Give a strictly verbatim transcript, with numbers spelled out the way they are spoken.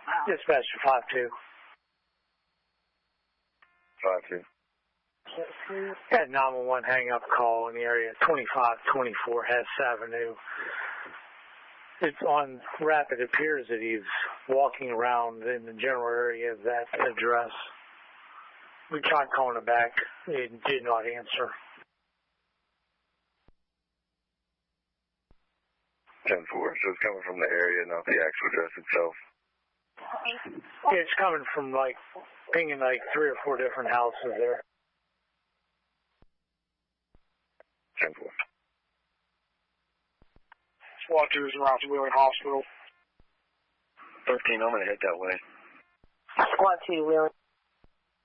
Dispatcher five two. five two. Had nine one one hang-up call in the area twenty-five twenty-four Hess Avenue. It's on Rapid. It appears that he's walking around in the general area of that address. We tried calling him back. He did not answer. ten four. So it's coming from the area, not the actual address itself. Yeah, it's coming from like pinging like three or four different houses there. ten four. SWAT two is around to Wheeling Hospital. thirteen, I'm going to head that way. Squad two, Wheeling.